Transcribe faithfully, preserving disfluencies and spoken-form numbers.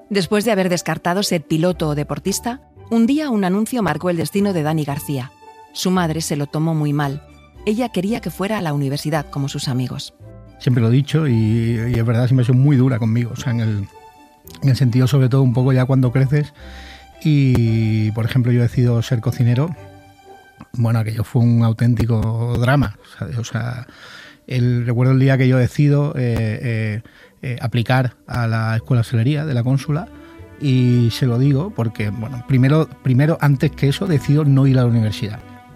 Después de haber descartado ser piloto o deportista, un día un anuncio marcó el destino de Dani García. Su madre se lo tomó muy mal. Ella quería que fuera a la universidad como sus amigos. Siempre lo he dicho y, y es verdad, siempre ha sido muy dura conmigo, o sea, en el, en el sentido sobre todo un poco ya cuando creces y, por ejemplo, yo decido ser cocinero. Bueno, aquello fue un auténtico drama, ¿sabes? O sea, el, recuerdo el día que yo decido eh, eh, eh, aplicar a la Escuela de Hostelería de la Cónsula y se lo digo porque, bueno, primero, primero antes que eso decido no ir a la universidad.